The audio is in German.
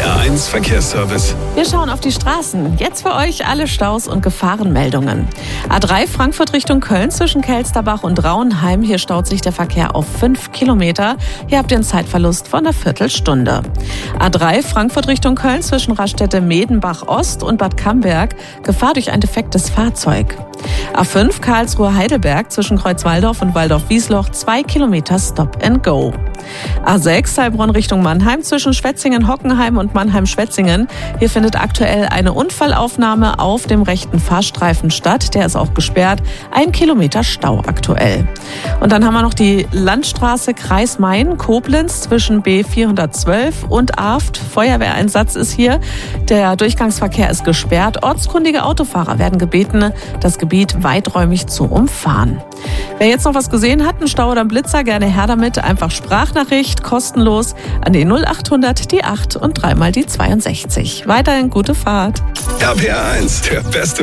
RPA1 Verkehrsservice. Wir schauen auf die Straßen. Jetzt für euch alle Staus und Gefahrenmeldungen. A3 Frankfurt Richtung Köln zwischen Kelsterbach und Rauenheim. Hier staut sich der Verkehr auf 5 Kilometer. Hier habt ihr einen Zeitverlust von einer Viertelstunde. A3 Frankfurt Richtung Köln zwischen Raststätte Medenbach Ost und Bad Camberg. Gefahr durch ein defektes Fahrzeug. A5 Karlsruhe Heidelberg zwischen Kreuzwaldorf und Waldorf-Wiesloch 2 Kilometer Stop and Go. A6 Heilbronn Richtung Mannheim zwischen Schwetzingen-Hockenheim und Mannheim-Schwetzingen. Hier findet aktuell eine Unfallaufnahme auf dem rechten Fahrstreifen statt. Der ist auch gesperrt. 1 Kilometer Stau aktuell. Und dann haben wir noch die Landstraße Kreis Main-Koblenz zwischen B412 und Aft. Feuerwehreinsatz ist hier. Der Durchgangsverkehr ist gesperrt. Ortskundige Autofahrer werden gebeten, das Gebiet weiträumig zu umfahren. Wer jetzt noch was gesehen hat, einen Stau oder einen Blitzer, gerne her damit. Einfach Sprachnachricht, kostenlos an die 0800 die 8 und 3 mal die 62. Weiterhin gute Fahrt. RPA1, der beste